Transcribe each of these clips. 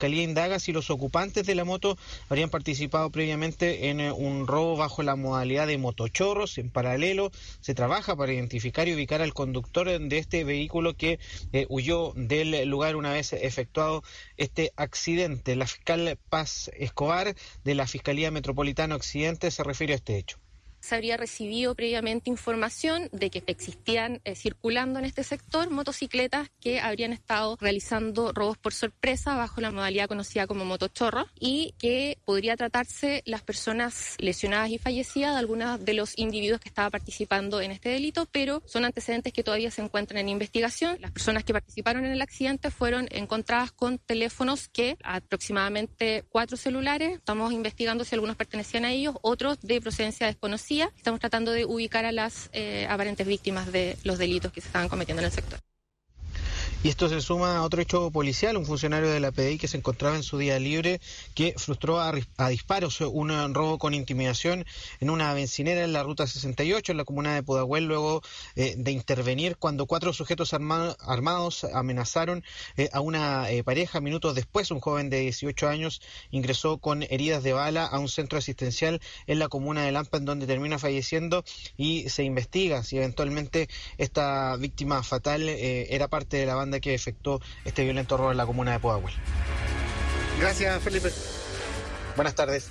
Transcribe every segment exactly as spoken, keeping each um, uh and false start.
Fiscalía indaga si los ocupantes de la moto habrían participado previamente en un robo bajo la modalidad de motochorros. En paralelo, se trabaja para identificar y ubicar al conductor de este vehículo que eh, huyó del lugar una vez efectuado este accidente. La fiscal Paz Escobar de la Fiscalía Metropolitana Occidente se refiere a este hecho. Se habría recibido previamente información de que existían eh, circulando en este sector motocicletas que habrían estado realizando robos por sorpresa bajo la modalidad conocida como motochorro y que podría tratarse las personas lesionadas y fallecidas de algunos de los individuos que estaban participando en este delito, pero son antecedentes que todavía se encuentran en investigación. Las personas que participaron en el accidente fueron encontradas con teléfonos que aproximadamente cuatro celulares. Estamos investigando si algunos pertenecían a ellos, otros de procedencia desconocida. Estamos tratando de ubicar a las eh, aparentes víctimas de los delitos que se estaban cometiendo en el sector. Y esto se suma a otro hecho policial, un funcionario de la P D I que se encontraba en su día libre que frustró a, a disparos un robo con intimidación en una bencinera en la ruta sesenta y ocho en la comuna de Pudahuel, luego eh, de intervenir cuando cuatro sujetos arma, armados amenazaron eh, a una eh, pareja. Minutos después, un joven de dieciocho años ingresó con heridas de bala a un centro asistencial en la comuna de Lampa, en donde termina falleciendo, y se investiga si eventualmente esta víctima fatal eh, era parte de la banda que efectuó este violento robo en la comuna de Pudahuel. Gracias, Felipe. Buenas tardes.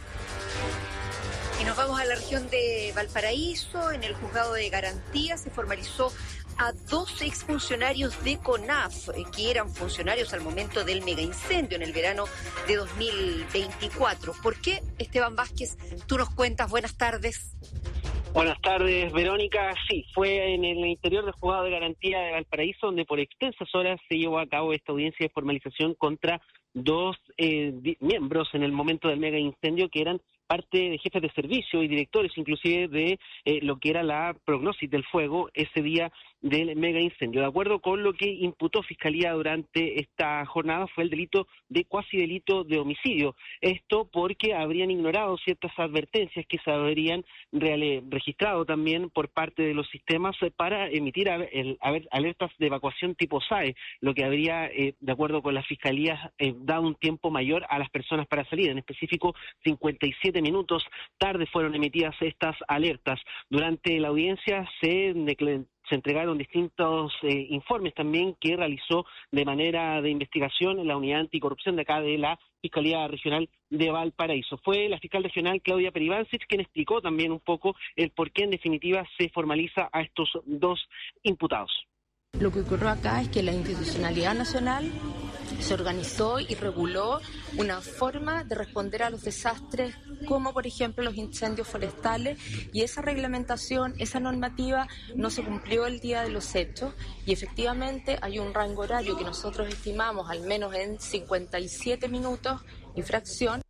Y nos vamos a la región de Valparaíso. En el juzgado de garantía se formalizó a dos exfuncionarios de CONAF, eh, que eran funcionarios al momento del megaincendio en el verano de dos mil veinticuatro. ¿Por qué? Esteban Vázquez, tú nos cuentas. Buenas tardes. Buenas tardes, Verónica. Sí, fue en el interior del juzgado de garantía de Valparaíso donde por extensas horas se llevó a cabo esta audiencia de formalización contra dos eh, di- miembros en el momento del mega incendio que eran parte de jefes de servicio y directores inclusive de eh, lo que era la prognosis del fuego ese día del mega incendio. De acuerdo con lo que imputó Fiscalía durante esta jornada, fue el delito de cuasi delito de homicidio. Esto porque habrían ignorado ciertas advertencias que se habrían reale- registrado también por parte de los sistemas eh, para emitir a- el- a ver, alertas de evacuación tipo S A E, lo que habría, eh, de acuerdo con la Fiscalía, eh, dado un tiempo mayor a las personas para salir. En específico, cincuenta y siete minutos tarde fueron emitidas estas alertas. Durante la audiencia se declaró se entregaron distintos eh, informes también que realizó de manera de investigación la unidad anticorrupción de acá de la Fiscalía Regional de Valparaíso. Fue la fiscal regional Claudia Peribancic quien explicó también un poco el por qué en definitiva se formaliza a estos dos imputados. Lo que ocurrió acá es que la institucionalidad nacional se organizó y reguló una forma de responder a los desastres, como por ejemplo los incendios forestales, y esa reglamentación, esa normativa no se cumplió el día de los hechos, y efectivamente hay un rango horario que nosotros estimamos al menos en cincuenta y siete minutos y fracción.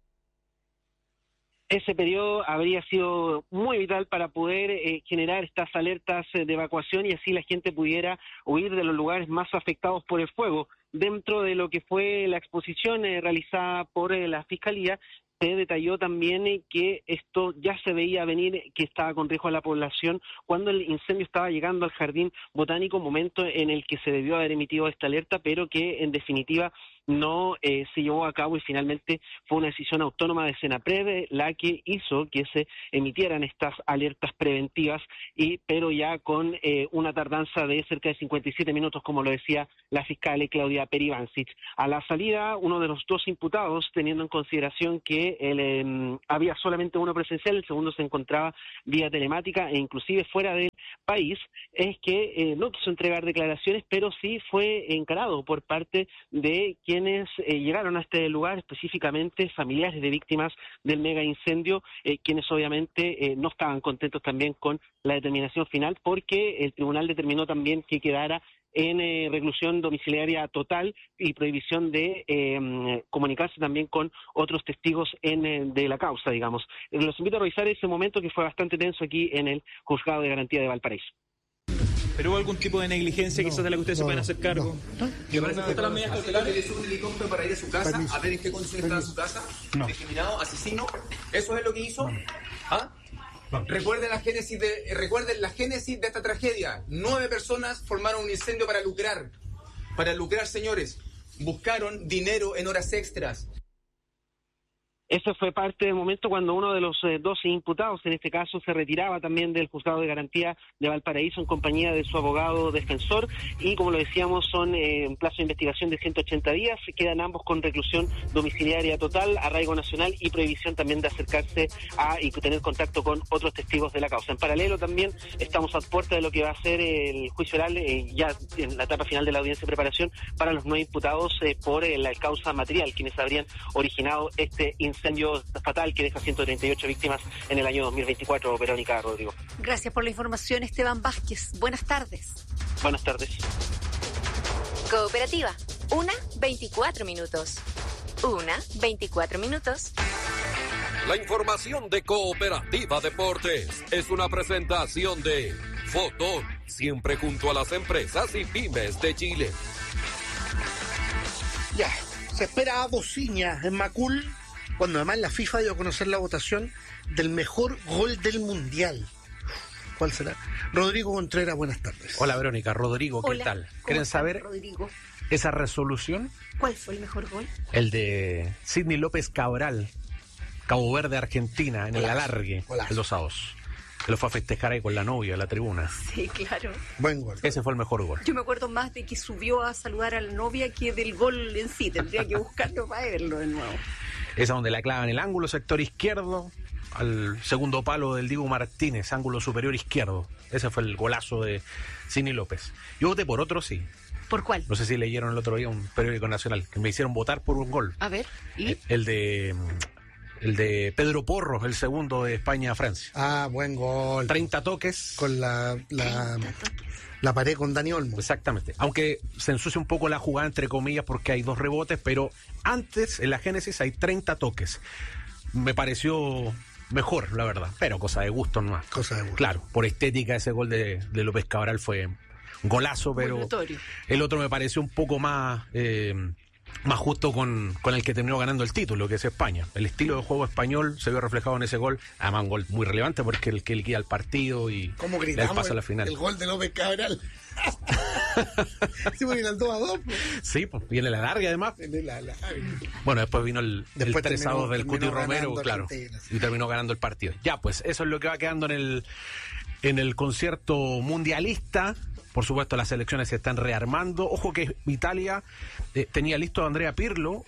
Ese periodo habría sido muy vital para poder eh, generar estas alertas eh, de evacuación y así la gente pudiera huir de los lugares más afectados por el fuego. Dentro de lo que fue la exposición eh, realizada por eh, la Fiscalía, se detalló también eh, que esto ya se veía venir, que estaba con riesgo a la población cuando el incendio estaba llegando al Jardín Botánico, momento en el que se debió haber emitido esta alerta, pero que en definitiva no eh, se llevó a cabo y finalmente fue una decisión autónoma de Senapred la que hizo que se emitieran estas alertas preventivas, y pero ya con eh, una tardanza de cerca de cincuenta y siete minutos, como lo decía la fiscal Claudia Peribancic. A la salida, uno de los dos imputados, teniendo en consideración que el, eh, había solamente uno presencial, el segundo se encontraba vía telemática e inclusive fuera del país, es que eh, no quiso entregar declaraciones, pero sí fue encarado por parte de quienes eh, llegaron a este lugar, específicamente familiares de víctimas del mega incendio, eh, quienes obviamente eh, no estaban contentos también con la determinación final, porque el tribunal determinó también que quedara en eh, reclusión domiciliaria total y prohibición de eh, comunicarse también con otros testigos en, eh, de la causa, digamos. Eh, los invito a revisar ese momento que fue bastante tenso aquí en el Juzgado de Garantía de Valparaíso. ¿Pero hubo algún tipo de negligencia no, quizás de la que ustedes no, se pueden hacer cargo? No, no. ¿Que parece que las medidas cautelares le sube un helicóptero para ir a su casa, permiso, a ver en qué condiciones está su casa? No. Discriminado, asesino. ¿Eso es lo que hizo? No. ¿Ah? No. Recuerden la génesis de, eh, recuerden la génesis de esta tragedia. Nueve personas formaron un incendio para lucrar. Para lucrar, señores. buscaron dinero en horas extras. Eso fue parte del momento cuando uno de los eh, doce imputados, en este caso, se retiraba también del juzgado de garantía de Valparaíso en compañía de su abogado defensor y, como lo decíamos, son eh, en plazo de investigación de ciento ochenta días, se quedan ambos con reclusión domiciliaria total, arraigo nacional y prohibición también de acercarse a y tener contacto con otros testigos de la causa. En paralelo también estamos a puerta de lo que va a ser el juicio oral, eh, ya en la etapa final de la audiencia de preparación, para los nueve imputados eh, por eh, la causa material, quienes habrían originado este incendio incendio fatal que deja ciento treinta y ocho víctimas en el año dos mil veinticuatro, Verónica, Rodrigo. Gracias por la información, Esteban Vázquez. Buenas tardes. Buenas tardes. Cooperativa, una veinticuatro minutos. Una veinticuatro minutos. La información de Cooperativa Deportes es una presentación de Fotón, siempre junto a las empresas y pymes de Chile. Ya, se espera a Bociña en Macul, cuando además la FIFA dio a conocer la votación del mejor gol del Mundial. ¿Cuál será? Rodrigo Contreras, buenas tardes. Hola, Verónica. Rodrigo, ¿qué Hola, tal? ¿cómo ¿Quieren estás, saber Rodrigo? esa resolución? ¿Cuál fue el mejor gol? El de Sidney López Cabral, Cabo Verde, Argentina, en el Golazo, alargue, golazo. el dos a dos. Que lo fue a festejar ahí con la novia en la tribuna. Sí, claro. Buen gol. Ese fue el mejor gol. Yo me acuerdo más de que subió a saludar a la novia que del gol en sí. Tendría que buscarlo para verlo de nuevo. Esa donde la clava en el ángulo, sector izquierdo, al segundo palo del Diego Martínez, ángulo superior izquierdo. Ese fue el golazo de Sidney López. Yo voté por otro, sí. ¿Por cuál? No sé si leyeron el otro día un periódico nacional, que me hicieron votar por un gol. A ver, ¿y? El, el de... El de Pedro Porro, el segundo de España-Francia. Ah, buen gol. treinta toques. Con la, la, la pared con Dani Olmo. Exactamente. Aunque se ensucia un poco la jugada, entre comillas, porque hay dos rebotes, pero antes, en la génesis, hay treinta toques. Me pareció mejor, la verdad, pero cosa de gusto nomás. Cosa de gusto. Claro, por estética ese gol de, de López Cabral fue un golazo, pero el otro me pareció un poco más... Eh, más justo con, con el que terminó ganando el título, que es España. El estilo de juego español se vio reflejado en ese gol, además un gol muy relevante porque el que liquida el partido y ¿Cómo le gritamos pasa a la el, final. el gol de López Cabral? Sí, porque era el dos a dos. Pues. Sí, pues viene la larga además. La, la, bueno, después vino el, después el tres a dos del Cuti Romero, claro, Argentina, sí. Y terminó ganando el partido. Ya, pues eso es lo que va quedando en el, en el concierto mundialista. Por supuesto, las selecciones se están rearmando. Ojo que Italia eh, tenía listo a Andrea Pirlo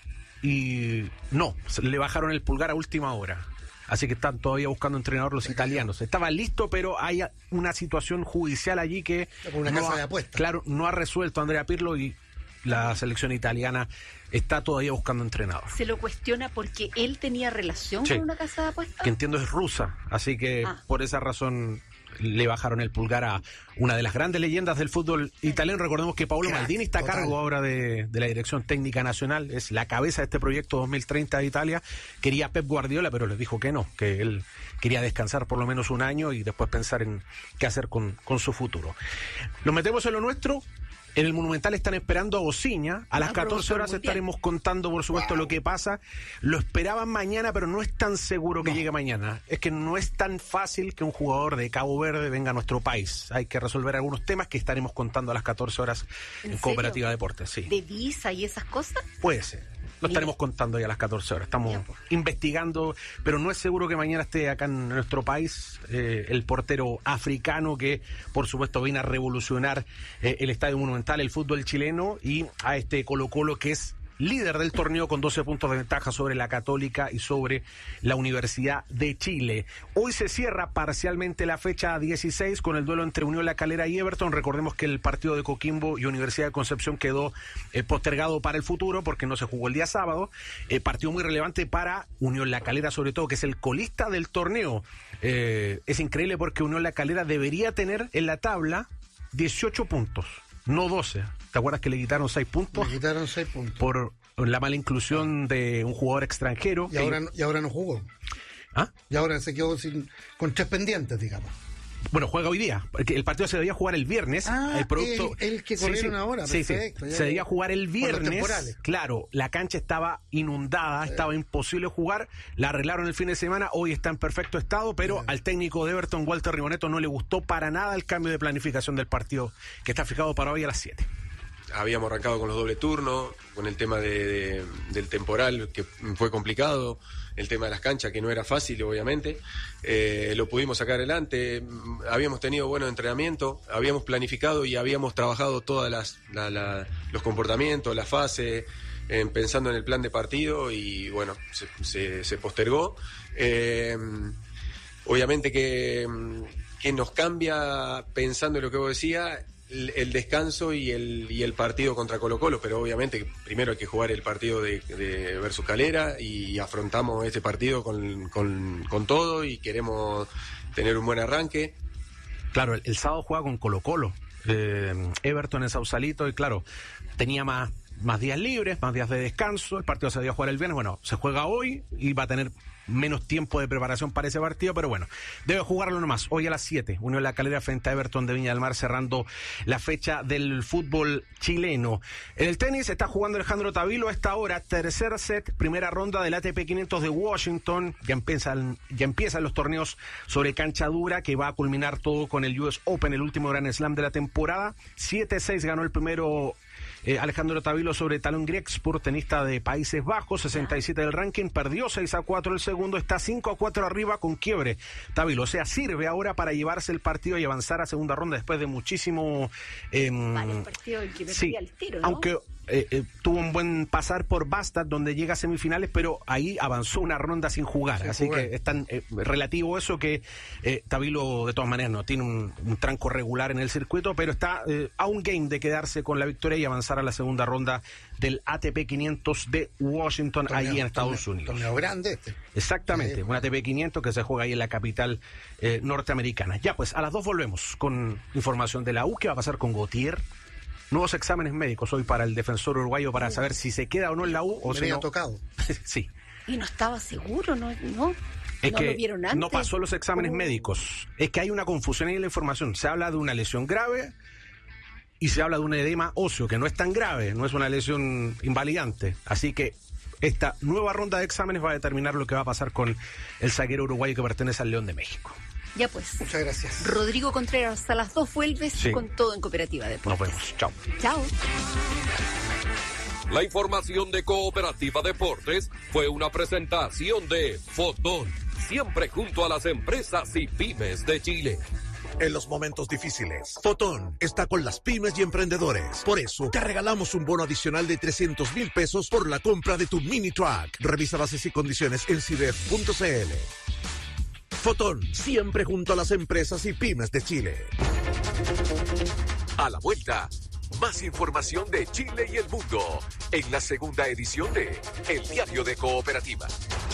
y no, le bajaron el pulgar a última hora. Así que están todavía buscando entrenador los italianos. Estaba listo, pero hay una situación judicial allí que una no casa ha, de apuestas. Claro, no ha resuelto Andrea Pirlo y la selección italiana está todavía buscando entrenador. Se lo cuestiona porque él tenía relación sí. con una casa de apuestas. Que entiendo es rusa, así que ah. por esa razón le bajaron el pulgar a una de las grandes leyendas del fútbol italiano. Recordemos que Paolo Crack, Maldini está total. a cargo ahora de, de la Dirección Técnica Nacional, es la cabeza de este proyecto dos mil treinta de Italia. Quería Pep Guardiola, pero les dijo que no, que él quería descansar por lo menos un año y después pensar en qué hacer con, con su futuro. Nos metemos en lo nuestro. En el Monumental están esperando a Bociña. A las catorce horas estaremos contando, por supuesto, wow. lo que pasa. Lo esperaban mañana, pero no es tan seguro que no. llegue mañana. Es que no es tan fácil que un jugador de Cabo Verde venga a nuestro país. Hay que resolver algunos temas que estaremos contando a las catorce horas en, en Cooperativa Deportes. Sí. ¿De visa y esas cosas? Puede ser. Lo estaremos contando ya a las catorce horas. Estamos investigando, pero no es seguro que mañana esté acá en nuestro país eh, el portero africano que, por supuesto, viene a revolucionar eh, el Estadio Monumental, el fútbol chileno, y a este Colo-Colo que es líder del torneo con doce puntos de ventaja sobre la Católica y sobre la Universidad de Chile. Hoy se cierra parcialmente la fecha dieciséis con el duelo entre Unión La Calera y Everton. Recordemos que el partido de Coquimbo y Universidad de Concepción quedó eh, postergado para el futuro porque no se jugó el día sábado. Eh, partido muy relevante para Unión La Calera, sobre todo, que es el colista del torneo. Eh, es increíble porque Unión La Calera debería tener en la tabla dieciocho puntos, no doce. ¿Te acuerdas que le quitaron seis puntos? Le quitaron seis puntos. Por la mala inclusión de un jugador extranjero. Y ahora, y ahora no jugó. ¿Ah? Y ahora se quedó sin, con tres pendientes, digamos. Bueno, juega hoy día, porque el partido se debía jugar el viernes. Ah, el producto, el, el que corrieron sí, sí, ahora, sí, perfecto. Sí, ya, se debía jugar el viernes. Claro, la cancha estaba inundada, sí. estaba imposible jugar. La arreglaron el fin de semana, hoy está en perfecto estado, pero sí. al técnico de Everton, Walter Riboneto, no le gustó para nada el cambio de planificación del partido, que está fijado para hoy a las siete. habíamos arrancado con los doble turnos, con el tema de, de, del temporal, que fue complicado, el tema de las canchas, que no era fácil, obviamente. Eh, lo pudimos sacar adelante, habíamos tenido buenos entrenamientos, habíamos planificado y habíamos trabajado todos la, la, los comportamientos, las fases, eh, pensando en el plan de partido y bueno, se, se, se postergó. Eh, obviamente que, que nos cambia, pensando en lo que vos decías, el, el descanso y el, y el partido contra Colo-Colo, pero obviamente primero hay que jugar el partido de, de versus Calera y afrontamos este partido con, con, con todo y queremos tener un buen arranque. Claro, el, el sábado jugaba con Colo-Colo, eh, Everton en Sausalito, y claro, tenía más, más días libres, más días de descanso, el partido se debía jugar el viernes, bueno, se juega hoy y va a tener menos tiempo de preparación para ese partido, pero bueno, debe jugarlo nomás. Hoy a las siete, Unión La Calera frente a Everton de Viña del Mar, cerrando la fecha del fútbol chileno. En el tenis está jugando Alejandro Tavilo a esta hora, tercer set, primera ronda del A T P quinientos de Washington. Ya empiezan, ya empiezan los torneos sobre cancha dura, que va a culminar todo con el U S Open, el último Grand Slam de la temporada. siete seis ganó el primero Eh, Alejandro Tavilo sobre Talon Griekspor, tenista de Países Bajos, sesenta y siete del ranking, perdió seis a cuatro el segundo, está cinco a cuatro arriba con quiebre Tavilo, o sea, sirve ahora para llevarse el partido y avanzar a segunda ronda después de muchísimo... Eh, Varios partidos que me sí, al tiro, ¿no? aunque... Eh, eh, tuvo un buen pasar por Bastad, donde llega a semifinales, pero ahí avanzó una ronda sin jugar, sin así jugar. Que es tan eh, relativo eso que eh, Tavilo de todas maneras no tiene un, un tranco regular en el circuito, pero está eh, a un game de quedarse con la victoria y avanzar a la segunda ronda del A T P quinientos de Washington, torneo, ahí en Estados torneo, Unidos. Torneo grande este. Exactamente, sí. Un A T P quinientos que se juega ahí en la capital eh, norteamericana. Ya pues, a las dos volvemos con información de la U. ¿Qué va a pasar con Gautier? Nuevos exámenes médicos hoy para el defensor uruguayo para saber si se queda o no en la U o Me si había no. tocado. Sí. Y no estaba seguro, ¿no? no Es no que lo vieron antes. no pasó los exámenes oh. médicos. Es que hay una confusión ahí en la información. Se habla de una lesión grave y se habla de un edema óseo, que no es tan grave, no es una lesión invalidante. Así que esta nueva ronda de exámenes va a determinar lo que va a pasar con el zaguero uruguayo que pertenece al León de México. Ya pues. Muchas gracias. Rodrigo Contreras, a las dos vuelves sí. con todo en Cooperativa Deportes. Nos vemos. Chao. Chao. La información de Cooperativa Deportes fue una presentación de Fotón, siempre junto a las empresas y pymes de Chile. En los momentos difíciles, Fotón está con las pymes y emprendedores. Por eso, te regalamos un bono adicional de trescientos mil pesos por la compra de tu mini truck. Revisa bases y condiciones en cidef punto c l. Fotón, siempre junto a las empresas y pymes de Chile. A la vuelta, más información de Chile y el mundo en la segunda edición de El Diario de Cooperativa.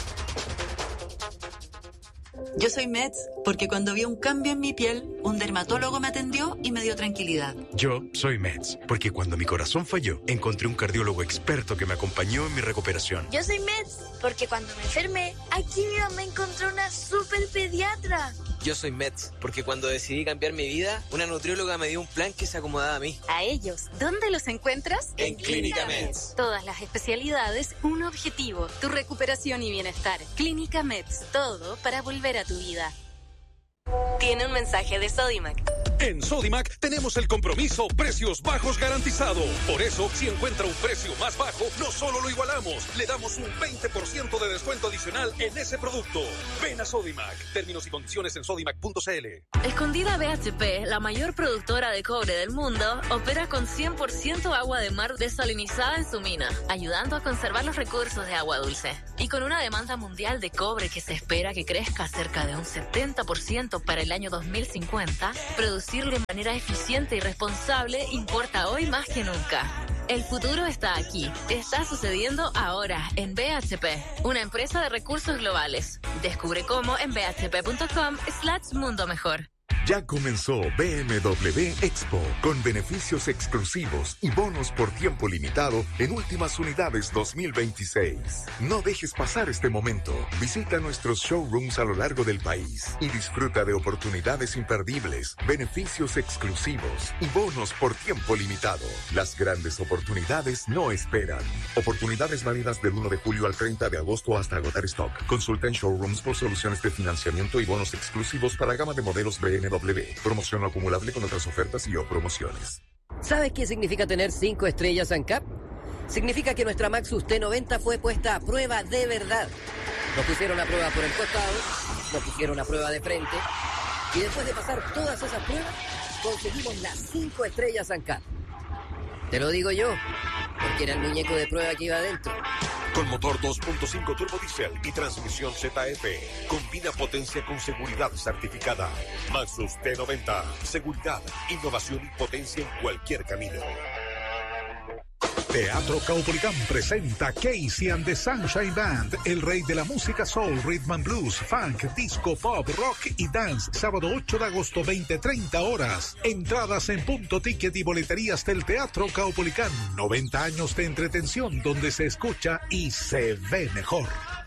Yo soy Meds porque cuando vi un cambio en mi piel, un dermatólogo me atendió y me dio tranquilidad. Yo soy Meds porque cuando mi corazón falló, encontré un cardiólogo experto que me acompañó en mi recuperación. Yo soy Meds porque cuando me enfermé, aquí mi mamá encontró una super pediatra. Yo soy Meds porque cuando decidí cambiar mi vida, una nutrióloga me dio un plan que se acomodaba a mí. A ellos, ¿dónde los encuentras? En Clínica Meds. Todas las especialidades, un objetivo, tu recuperación y bienestar. Clínica Meds, todo para volver a tu vida. Tiene un mensaje de Sodimac. En Sodimac tenemos el compromiso precios bajos garantizado. Por eso, si encuentra un precio más bajo, no solo lo igualamos, le damos un veinte por ciento de descuento adicional en ese producto. Ven a Sodimac. Términos y condiciones en sodimac punto c l. Escondida B H P, la mayor productora de cobre del mundo, opera con cien por ciento agua de mar desalinizada en su mina, ayudando a conservar los recursos de agua dulce. Y con una demanda mundial de cobre que se espera que crezca cerca de un setenta por ciento para el año dos mil cincuenta, producir de manera eficiente y responsable importa hoy más que nunca. El futuro está aquí. Está sucediendo ahora en B H P, una empresa de recursos globales. Descubre cómo en b h p punto com slash mundo mejor. Ya comenzó B M W Expo, con beneficios exclusivos y bonos por tiempo limitado en últimas unidades dos mil veintiséis. No dejes pasar este momento. Visita nuestros showrooms a lo largo del país y disfruta de oportunidades imperdibles, beneficios exclusivos y bonos por tiempo limitado. Las grandes oportunidades no esperan. Oportunidades válidas del uno de julio al treinta de agosto hasta agotar stock. Consulta en showrooms por soluciones de financiamiento y bonos exclusivos para gama de modelos B M W. Promoción no acumulable con otras ofertas y o promociones. ¿Sabes qué significa tener cinco estrellas ANCAP? Significa que nuestra Maxus T noventa fue puesta a prueba de verdad. Nos pusieron a prueba por el costado, nos pusieron a prueba de frente, y después de pasar todas esas pruebas, conseguimos las cinco estrellas ANCAP. Te lo digo yo, porque era el muñeco de prueba que iba adentro. Con motor dos punto cinco turbo diesel y transmisión Z F. Combina potencia con seguridad certificada. Maxus T noventa. Seguridad, innovación y potencia en cualquier camino. Teatro Caupolicán presenta Casey and the Sunshine Band, el rey de la música soul, rhythm and blues, funk, disco, pop, rock y dance. Sábado ocho de agosto, veinte treinta horas. Entradas en punto ticket y boleterías del Teatro Caupolicán. noventa años de entretención donde se escucha y se ve mejor.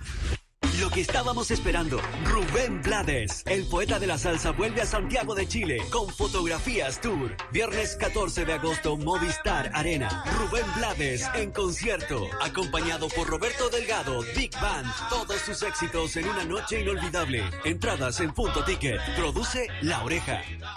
Lo que estábamos esperando, Rubén Blades, el poeta de la salsa, vuelve a Santiago de Chile con Fotografías Tour. Viernes catorce de agosto, Movistar Arena. Rubén Blades en concierto, acompañado por Roberto Delgado, Big Band. Todos sus éxitos en una noche inolvidable. Entradas en punto ticket. Produce La Oreja.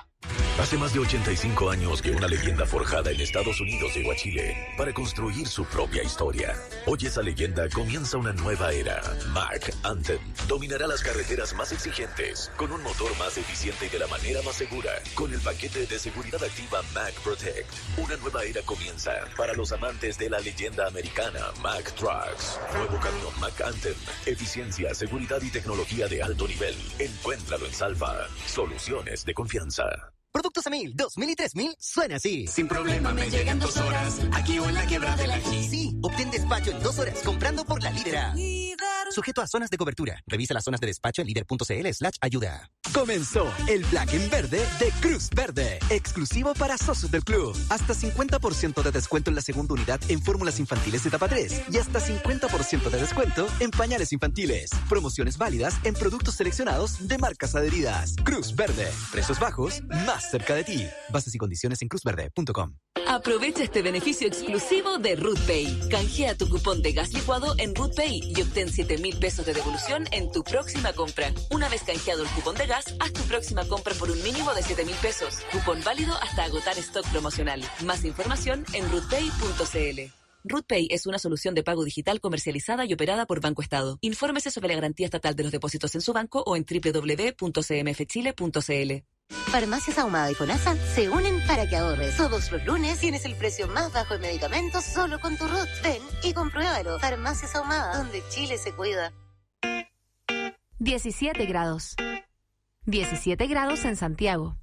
Hace más de ochenta y cinco años que una leyenda forjada en Estados Unidos llegó a Chile para construir su propia historia. Hoy esa leyenda comienza una nueva era. Mack Anthem dominará las carreteras más exigentes con un motor más eficiente y de la manera más segura. Con el paquete de seguridad activa Mack Protect, una nueva era comienza para los amantes de la leyenda americana Mack Trucks. Nuevo camión Mack Anthem, eficiencia, seguridad y tecnología de alto nivel. Encuéntralo en Salva. Soluciones de confianza. Productos a mil, dos mil y tres mil suena así. Sin problema me llegan dos horas, aquí o en la quebrada de la G. Sí, obtén despacho en dos horas comprando por la Lídera. Líder. Sujeto a zonas de cobertura. Revisa las zonas de despacho en líder.cl slash ayuda. Comenzó el Black en Verde de Cruz Verde, exclusivo para socios del club. Hasta cincuenta por ciento de descuento en la segunda unidad en fórmulas infantiles de etapa tres y hasta cincuenta por ciento de descuento en pañales infantiles. Promociones válidas en productos seleccionados de marcas adheridas. Cruz Verde, precios bajos, más cerca de ti. Bases y condiciones en cruz verde punto com. Aprovecha este beneficio exclusivo de RootPay. Canjea tu cupón de gas licuado en RootPay y obtén siete mil pesos de devolución en tu próxima compra. Una vez canjeado el cupón de gas, haz tu próxima compra por un mínimo de siete mil pesos. Cupón válido hasta agotar stock promocional. Más información en rootpay punto cl. RootPay es una solución de pago digital comercializada y operada por Banco Estado. Infórmese sobre la garantía estatal de los depósitos en su banco o en doble u doble u doble u punto c m f chile punto c l. Farmacias Ahumada y FONASA se unen para que ahorres. Todos los lunes tienes el precio más bajo en medicamentos solo con tu Root. Ven y compruébalo. Farmacias Ahumada, donde Chile se cuida. diecisiete grados. diecisiete grados en Santiago.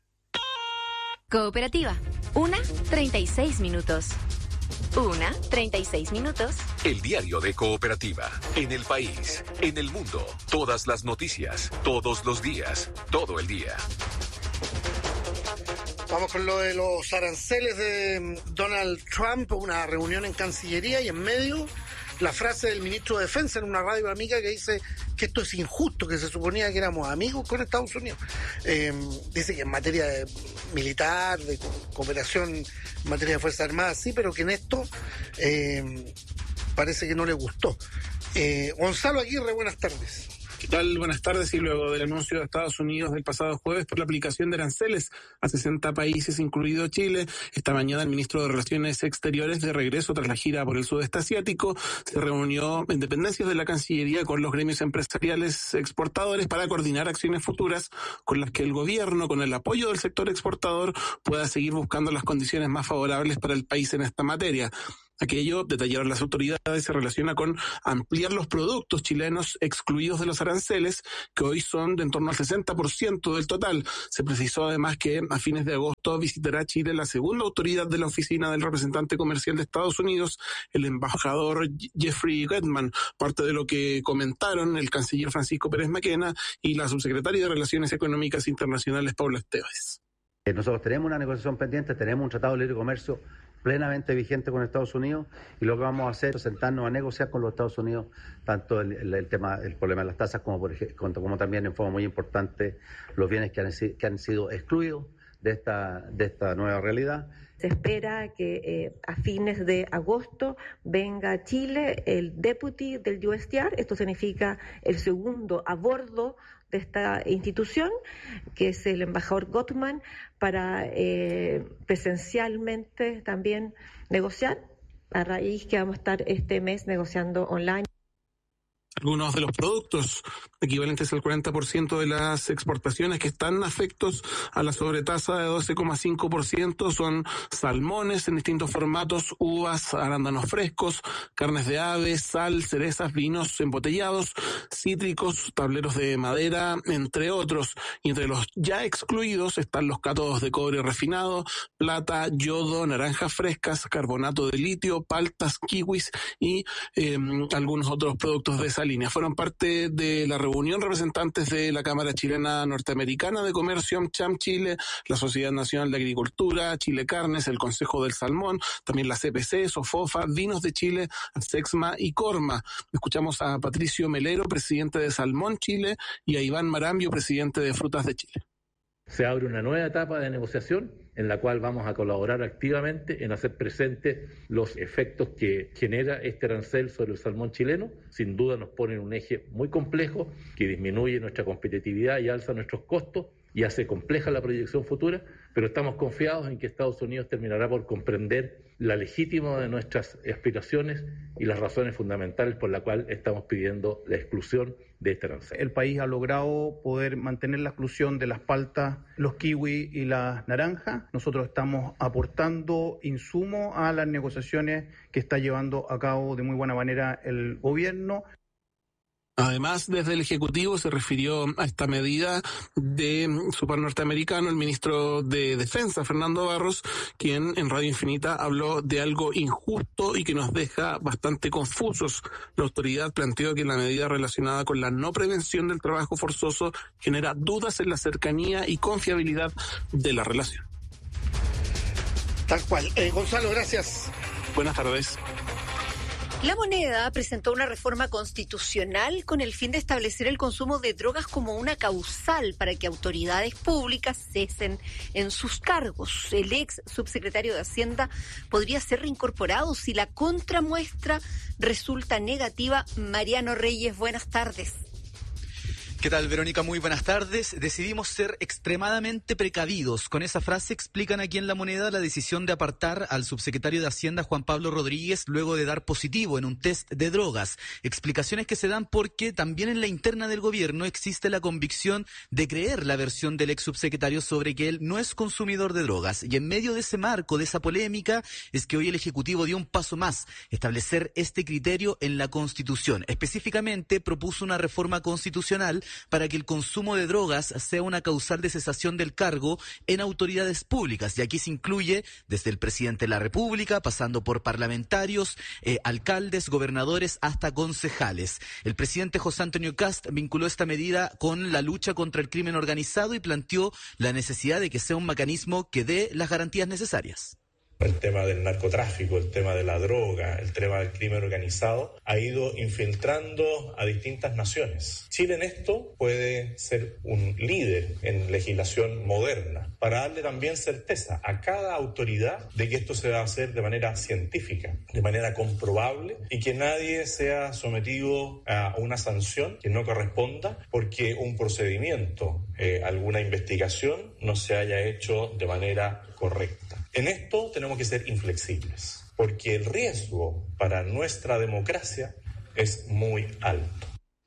Cooperativa. Una, treinta y seis minutos. Una, treinta y seis minutos. El diario de Cooperativa. En el país, en el mundo. Todas las noticias, todos los días, todo el día. Vamos con lo de los aranceles de Donald Trump, una reunión en Cancillería y en medio la frase del ministro de Defensa en una radio amiga que dice que esto es injusto, que se suponía que éramos amigos con Estados Unidos. Eh, dice que en materia de militar, de cooperación en materia de Fuerzas Armadas, sí, pero que en esto eh, parece que no le gustó. Eh, Gonzalo Aguirre, buenas tardes. ¿Qué tal? Buenas tardes. Y luego del anuncio de Estados Unidos del pasado jueves por la aplicación de aranceles a sesenta países, incluido Chile, esta mañana el ministro de Relaciones Exteriores, de regreso tras la gira por el sudeste asiático, se reunió en dependencias de la Cancillería con los gremios empresariales exportadores para coordinar acciones futuras con las que el gobierno, con el apoyo del sector exportador, pueda seguir buscando las condiciones más favorables para el país en esta materia. Aquello, detallaron las autoridades, se relaciona con ampliar los productos chilenos excluidos de los aranceles, que hoy son de en torno al sesenta por ciento del total. Se precisó además que a fines de agosto visitará Chile la segunda autoridad de la oficina del representante comercial de Estados Unidos, el embajador Jeffrey Getman, parte de lo que comentaron el canciller Francisco Pérez Maquena y la subsecretaria de Relaciones Económicas Internacionales, Paula Esteves. Nosotros tenemos una negociación pendiente, tenemos un tratado de libre comercio plenamente vigente con Estados Unidos y lo que vamos a hacer es sentarnos a negociar con los Estados Unidos tanto el, el, el tema, el problema de las tasas como, por ejemplo, como también en forma muy importante los bienes que han, que han sido excluidos de esta, de esta nueva realidad. Se espera que eh, a fines de agosto venga a Chile el deputy del U S T R, esto significa el segundo a bordo de esta institución, que es el embajador Gottman, para eh, presencialmente también negociar, a raíz que vamos a estar este mes negociando online. Algunos de los productos equivalentes al cuarenta por ciento de las exportaciones que están afectos a la sobretasa de doce coma cinco por ciento son salmones en distintos formatos, uvas, arándanos frescos, carnes de ave, sal, cerezas, vinos embotellados, cítricos, tableros de madera, entre otros. Y entre los ya excluidos están los cátodos de cobre refinado, plata, yodo, naranjas frescas, carbonato de litio, paltas, kiwis y eh, algunos otros productos de esa línea. Fueron parte de la reunión representantes de la Cámara Chilena Norteamericana de Comercio, AmCham Chile, la Sociedad Nacional de Agricultura, Chile Carnes, el Consejo del Salmón, también la C P C, Sofofa, Vinos de Chile, Sexma y Corma. Escuchamos a Patricio Melero, presidente de Salmón Chile, y a Iván Marambio, presidente de Frutas de Chile. Se abre una nueva etapa de negociación en la cual vamos a colaborar activamente en hacer presentes los efectos que genera este arancel sobre el salmón chileno. Sin duda nos pone en un eje muy complejo que disminuye nuestra competitividad y alza nuestros costos y hace compleja la proyección futura, pero estamos confiados en que Estados Unidos terminará por comprender la legítima de nuestras aspiraciones y las razones fundamentales por las cuales estamos pidiendo la exclusión de este arancel. El país ha logrado poder mantener la exclusión de las paltas, los kiwi y las naranjas. Nosotros estamos aportando insumos a las negociaciones que está llevando a cabo de muy buena manera el gobierno. Además, desde el Ejecutivo se refirió a esta medida de su par norteamericano, el ministro de Defensa, Fernando Barros, quien en Radio Infinita habló de algo injusto y que nos deja bastante confusos. La autoridad planteó que la medida relacionada con la no prevención del trabajo forzoso genera dudas en la cercanía y confiabilidad de la relación. Tal cual. Eh, Gonzalo, gracias. Buenas tardes. La Moneda presentó una reforma constitucional con el fin de establecer el consumo de drogas como una causal para que autoridades públicas cesen en sus cargos. El ex subsecretario de Hacienda podría ser reincorporado si la contramuestra resulta negativa. Mariano Reyes, buenas tardes. ¿Qué tal, Verónica? Muy buenas tardes. Decidimos ser extremadamente precavidos. Con esa frase explican aquí en La Moneda la decisión de apartar al subsecretario de Hacienda, Juan Pablo Rodríguez, luego de dar positivo en un test de drogas. Explicaciones que se dan porque también en la interna del gobierno existe la convicción de creer la versión del ex subsecretario sobre que él no es consumidor de drogas. Y en medio de ese marco, de esa polémica, es que hoy el Ejecutivo dio un paso más, establecer este criterio en la Constitución. Específicamente propuso una reforma constitucional para que el consumo de drogas sea una causal de cesación del cargo en autoridades públicas. Y aquí se incluye desde el presidente de la República, pasando por parlamentarios, eh, alcaldes, gobernadores, hasta concejales. El presidente José Antonio Kast vinculó esta medida con la lucha contra el crimen organizado y planteó la necesidad de que sea un mecanismo que dé las garantías necesarias. El tema del narcotráfico, el tema de la droga, el tema del crimen organizado ha ido infiltrando a distintas naciones. Chile en esto puede ser un líder en legislación moderna para darle también certeza a cada autoridad de que esto se va a hacer de manera científica, de manera comprobable y que nadie sea sometido a una sanción que no corresponda porque un procedimiento, eh, alguna investigación no se haya hecho de manera correcta. En esto tenemos que ser inflexibles, porque el riesgo para nuestra democracia es muy alto.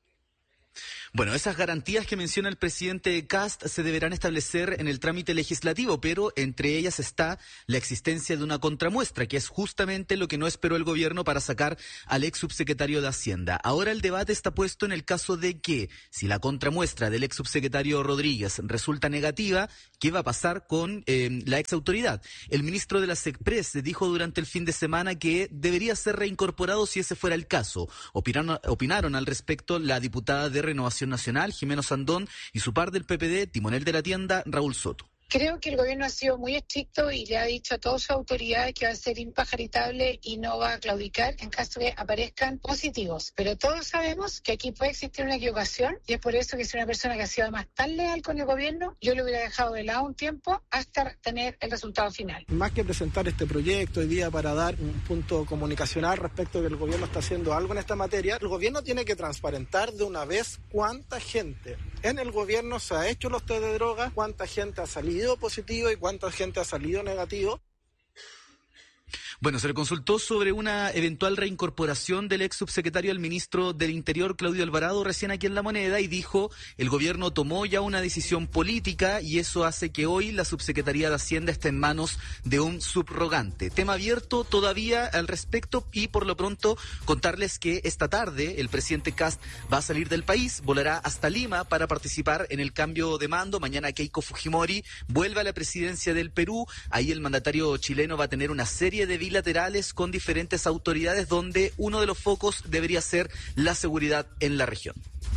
Bueno, esas garantías que menciona el presidente Kast se deberán establecer en el trámite legislativo, pero entre ellas está la existencia de una contramuestra, que es justamente lo que no esperó el gobierno para sacar al ex subsecretario de Hacienda. Ahora el debate está puesto en el caso de que, si la contramuestra del ex subsecretario Rodríguez resulta negativa, ¿qué va a pasar con eh, la ex autoridad? El ministro de la SECPRES dijo durante el fin de semana que debería ser reincorporado si ese fuera el caso. Opinaron, opinaron al respecto la diputada de Renovación Nacional, Jimeno Sandón, y su par del P P D, timonel de la tienda, Raúl Soto. Creo que el gobierno ha sido muy estricto y le ha dicho a todas sus autoridades que va a ser impajaritable y no va a claudicar en caso de que aparezcan positivos. Pero todos sabemos que aquí puede existir una equivocación y es por eso que si una persona que ha sido además tan leal con el gobierno, yo le hubiera dejado de lado un tiempo hasta tener el resultado final. Más que presentar este proyecto hoy día para dar un punto comunicacional respecto de que el gobierno está haciendo algo en esta materia, el gobierno tiene que transparentar de una vez cuánta gente en el gobierno se ha hecho los test de droga, cuánta gente ha salido positivo y cuánta gente ha salido negativo. Bueno, se le consultó sobre una eventual reincorporación del ex subsecretario del ministro del Interior, Claudio Alvarado, recién aquí en La Moneda, y dijo, el gobierno tomó ya una decisión política y eso hace que hoy la subsecretaría de Hacienda esté en manos de un subrogante. Tema abierto todavía al respecto y por lo pronto contarles que esta tarde el presidente Kast va a salir del país, volará hasta Lima para participar en el cambio de mando. Mañana Keiko Fujimori vuelve a la presidencia del Perú. Ahí el mandatario chileno va a tener una serie de bilaterales con diferentes autoridades donde uno de los focos debería ser la seguridad en la región.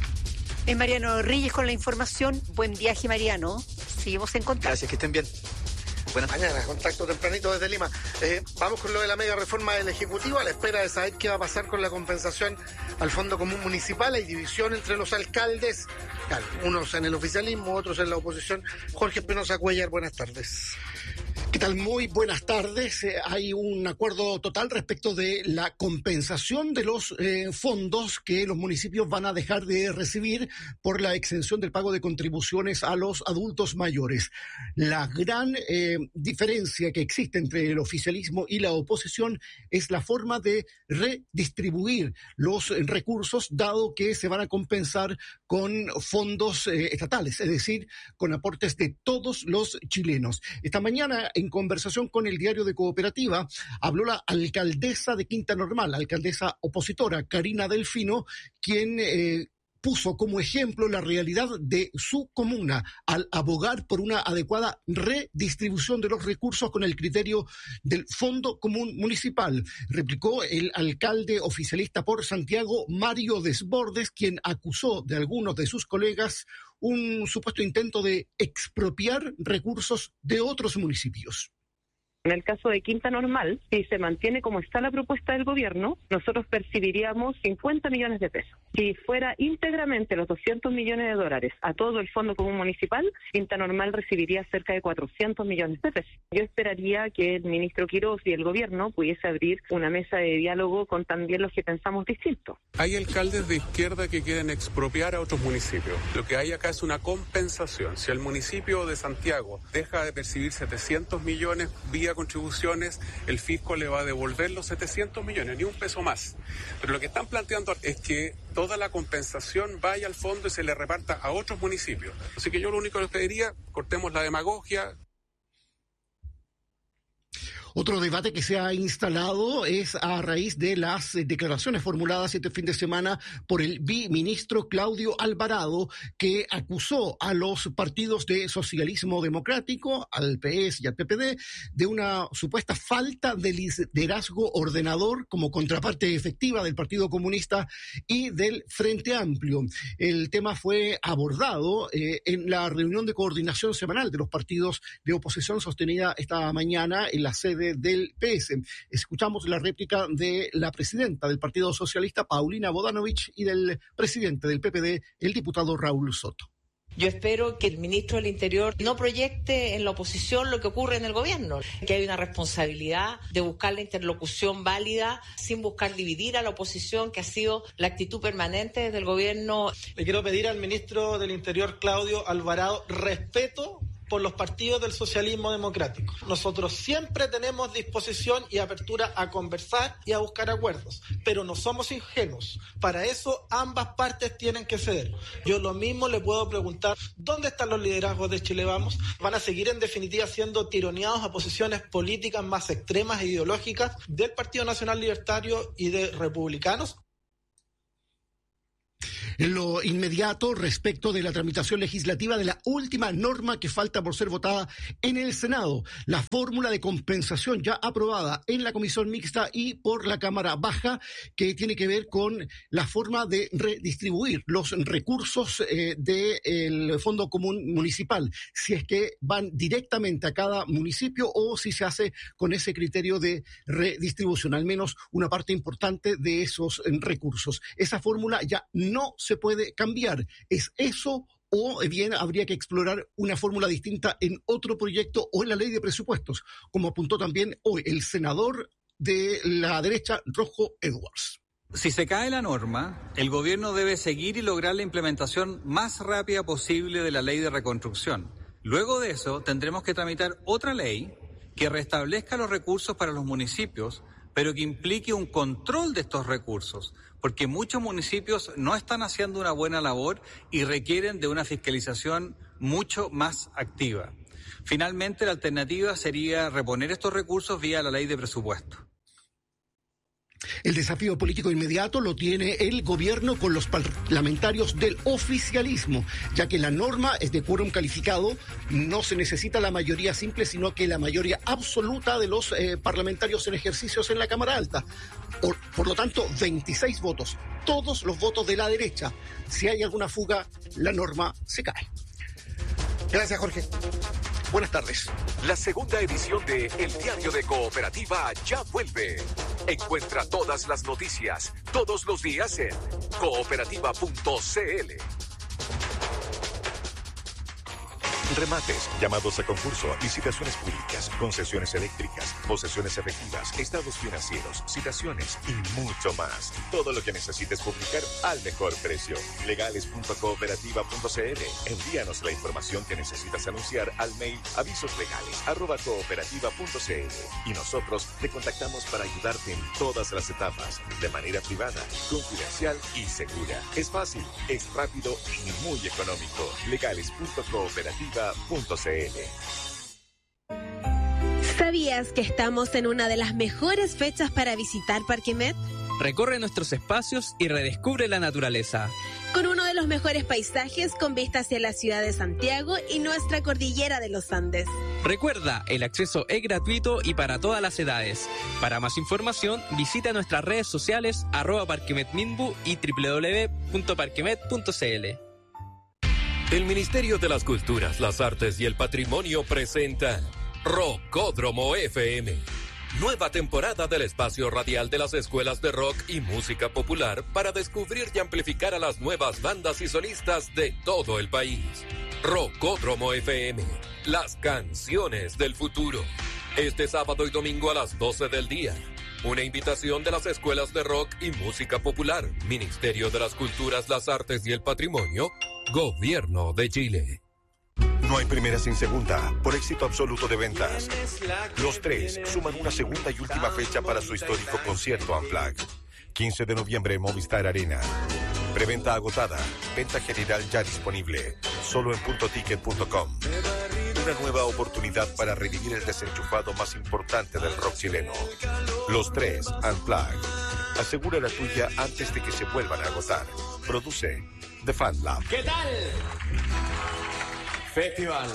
Es Mariano Reyes con la información. Buen viaje, Mariano. Seguimos en contacto. Gracias, que estén bien. Buenas mañana, contacto tempranito desde Lima. Eh, vamos con lo de la mega reforma del Ejecutivo, a la espera de saber qué va a pasar con la compensación al Fondo Común Municipal. Hay división entre los alcaldes, claro, unos en el oficialismo, otros en la oposición. Jorge Espinosa Cuellar, buenas tardes. ¿Qué tal? Muy buenas tardes. Eh, hay un acuerdo total respecto de la compensación de los eh, fondos que los municipios van a dejar de recibir por la exención del pago de contribuciones a los adultos mayores. La gran eh, diferencia que existe entre el oficialismo y la oposición es la forma de redistribuir los recursos, dado que se van a compensar con fondos eh, estatales, es decir, con aportes de todos los chilenos. Esta mañana, en conversación con el Diario de Cooperativa, habló la alcaldesa de Quinta Normal, alcaldesa opositora, Karina Delfino, quien eh, puso como ejemplo la realidad de su comuna al abogar por una adecuada redistribución de los recursos con el criterio del Fondo Común Municipal. Replicó el alcalde oficialista por Santiago, Mario Desbordes, quien acusó de algunos de sus colegas un supuesto intento de expropiar recursos de otros municipios. En el caso de Quinta Normal, si se mantiene como está la propuesta del gobierno, nosotros percibiríamos cincuenta millones de pesos. Si fuera íntegramente los doscientos millones de dólares a todo el Fondo Común Municipal, Quinta Normal recibiría cerca de cuatrocientos millones de pesos. Yo esperaría que el ministro Quiroz y el gobierno pudiese abrir una mesa de diálogo con también los que pensamos distinto. Hay alcaldes de izquierda que quieren expropiar a otros municipios. Lo que hay acá es una compensación. Si el municipio de Santiago deja de percibir setecientos millones vía contribuciones, el fisco le va a devolver los setecientos millones, ni un peso más. Pero lo que están planteando es que toda la compensación vaya al fondo y se le reparta a otros municipios. Así que yo lo único que les pediría, cortemos la demagogia. Otro debate que se ha instalado es a raíz de las declaraciones formuladas este fin de semana por el biministro Claudio Alvarado, que acusó a los partidos de socialismo democrático, al P S y al P P D, de una supuesta falta de liderazgo ordenador como contraparte efectiva del Partido Comunista y del Frente Amplio. El tema fue abordado eh, en la reunión de coordinación semanal de los partidos de oposición sostenida esta mañana en la sede del P S. Escuchamos la réplica de la presidenta del Partido Socialista, Paulina Bodanovich, y del presidente del P P D, el diputado Raúl Soto. Yo espero que el ministro del Interior no proyecte en la oposición lo que ocurre en el gobierno, que hay una responsabilidad de buscar la interlocución válida sin buscar dividir a la oposición, que ha sido la actitud permanente del gobierno. Le quiero pedir al ministro del Interior, Claudio Alvarado, respeto por los partidos del socialismo democrático. Nosotros siempre tenemos disposición y apertura a conversar y a buscar acuerdos, pero no somos ingenuos. Para eso ambas partes tienen que ceder. Yo lo mismo le puedo preguntar, ¿dónde están los liderazgos de Chile Vamos? ¿Van a seguir en definitiva siendo tironeados a posiciones políticas más extremas e ideológicas del Partido Nacional Libertario y de republicanos? En lo inmediato, respecto de la tramitación legislativa de la última norma que falta por ser votada en el Senado, la fórmula de compensación ya aprobada en la Comisión Mixta y por la Cámara Baja, que tiene que ver con la forma de redistribuir los recursos eh, del Fondo Común Municipal, si es que van directamente a cada municipio o si se hace con ese criterio de redistribución, al menos una parte importante de esos recursos. Esa fórmula ya no se puede cambiar. ¿Es eso o bien habría que explorar una fórmula distinta en otro proyecto o en la ley de presupuestos, como apuntó también hoy el senador de la derecha, Rojo Edwards? Si se cae la norma, el gobierno debe seguir y lograr la implementación más rápida posible de la ley de reconstrucción. Luego de eso, tendremos que tramitar otra ley que restablezca los recursos para los municipios, pero que implique un control de estos recursos, porque muchos municipios no están haciendo una buena labor y requieren de una fiscalización mucho más activa. Finalmente, la alternativa sería reponer estos recursos vía la ley de presupuesto. El desafío político inmediato lo tiene el gobierno con los parlamentarios del oficialismo, ya que la norma es de quórum calificado, no se necesita la mayoría simple, sino que la mayoría absoluta de los eh, parlamentarios en ejercicios en la Cámara Alta. Por, por lo tanto, veintiséis votos, todos los votos de la derecha. Si hay alguna fuga, la norma se cae. Gracias, Jorge. Buenas tardes. La segunda edición de El Diario de Cooperativa ya vuelve. Encuentra todas las noticias, todos los días en cooperativa punto c l. Remates, llamados a concurso, licitaciones públicas, concesiones eléctricas, posesiones efectivas, estados financieros, citaciones y mucho más. Todo lo que necesites publicar al mejor precio. legales punto cooperativa punto c l. Envíanos la información que necesitas anunciar al mail avisoslegales arroba cooperativa punto c l y nosotros te contactamos para ayudarte en todas las etapas, de manera privada, confidencial y segura. Es fácil, es rápido y muy económico. legales punto cooperativa punto c l. ¿Sabías que estamos en una de las mejores fechas para visitar Parque Met? Recorre nuestros espacios y redescubre la naturaleza. Con uno de los mejores paisajes con vista hacia la ciudad de Santiago y nuestra cordillera de los Andes. Recuerda, el acceso es gratuito y para todas las edades. Para más información, visita nuestras redes sociales arroba parquemetminbu y doble u doble u doble u punto parquemet punto c l. El Ministerio de las Culturas, las Artes y el Patrimonio presenta Rockódromo F M. Nueva temporada del espacio radial de las escuelas de rock y música popular para descubrir y amplificar a las nuevas bandas y solistas de todo el país. Rockódromo F M, las canciones del futuro. Este sábado y domingo a las doce del día. Una invitación de las escuelas de rock y música popular, Ministerio de las Culturas, las Artes y el Patrimonio, Gobierno de Chile. No hay primera sin segunda, por éxito absoluto de ventas. Los Tres suman una segunda y última fecha para su histórico concierto Unplugged. quince de noviembre, Movistar Arena. Preventa agotada, venta general ya disponible, solo en punto ticket punto com. Una nueva oportunidad para revivir el desenchufado más importante del rock chileno. Los Tres Unplugged. Asegura la tuya antes de que se vuelvan a agotar. Produce The Fan Lab. ¿Qué tal? Festival.